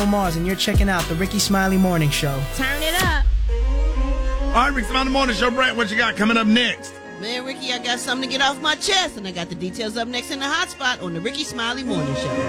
Mars, and you're checking out the Ricky Smiley Morning Show. Turn it up. All right, Ricky Smiley Morning Show. Brent, what you got coming up next? Man, Ricky, I got something to get off my chest, and I got the details up next in the hot spot on the Ricky Smiley Morning Show.